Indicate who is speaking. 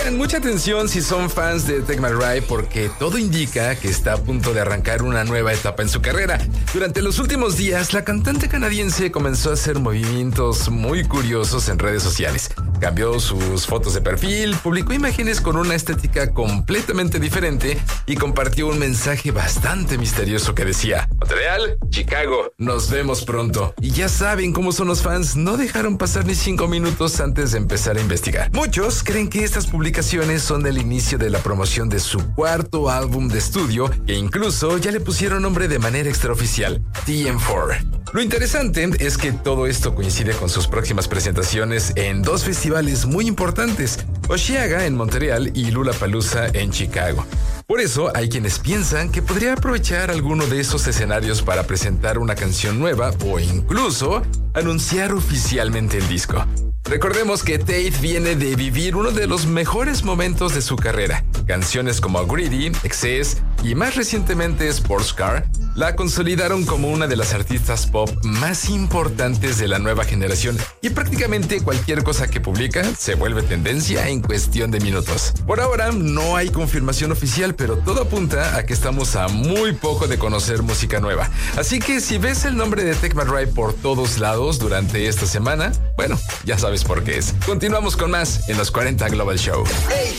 Speaker 1: Oigan, mucha atención si son fans de Take My Ride porque todo indica que está a punto de arrancar una nueva etapa en su carrera. Durante los últimos días, la cantante canadiense comenzó a hacer movimientos muy curiosos en redes sociales. Cambió sus fotos de perfil, publicó imágenes con una estética completamente diferente y compartió un mensaje bastante misterioso que decía: Montreal, Chicago, nos vemos pronto. Y ya saben cómo son los fans, no dejaron pasar ni 5 minutos antes de empezar a investigar. Muchos creen que estas publicaciones son el inicio de la promoción de su cuarto álbum de estudio, e incluso ya le pusieron nombre de manera extraoficial, TM4. Lo interesante es que todo esto coincide con sus próximas presentaciones en 2 festivales muy importantes, Osheaga en Montreal y Lollapalooza en Chicago. Por eso hay quienes piensan que podría aprovechar alguno de esos escenarios para presentar una canción nueva o incluso anunciar oficialmente el disco. Recordemos que Tate viene de vivir uno de los mejores momentos de su carrera. Canciones como Greedy, Excess y más recientemente Sports Car la consolidaron como una de las artistas pop más importantes de la nueva generación, y prácticamente cualquier cosa que publica se vuelve tendencia en cuestión de minutos. Por ahora no hay confirmación oficial, pero todo apunta a que estamos a muy poco de conocer música nueva. Así que si ves el nombre de Take My Ride por todos lados durante esta semana, bueno, ya sabes por qué es. Continuamos con más en los 40 Global Show.